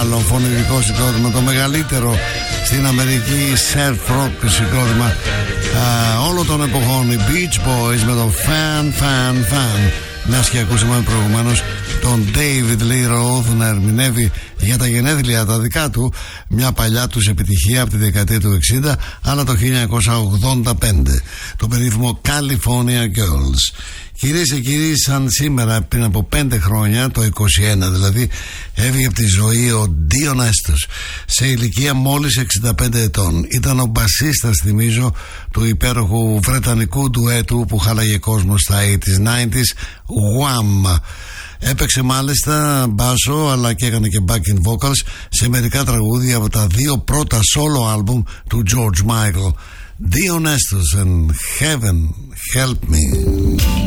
άλλο φωνητικό συγκρότημα, το μεγαλύτερο στην Αμερική surf rock συγκρότημα όλων των εποχών, οι Beach Boys με το Fan. Μιας και ακούσαμε προηγουμένως τον David Lee Roth να ερμηνεύει για τα γενέθλια τα δικά του μια παλιά τους επιτυχία από τη δεκαετία του 60, αλλά το 1985, το περίφημο California Girls. Κυρίες και κύριοι, σαν σήμερα πριν από 5 χρόνια, το 21 δηλαδή, έβγε από τη ζωή ο Dion Estes σε ηλικία μόλις 65 ετών. Ήταν ο μπασίστας, θυμίζω, του υπέροχου βρετανικού ντουέτου που χάλαγε κόσμο στα 80s, 90s, Wham! Έπαιξε μάλιστα μπάσο, αλλά και έκανε και backing vocals σε μερικά τραγούδια από τα 2 πρώτα solo album του George Michael. Dion Estes and Heaven Help Me.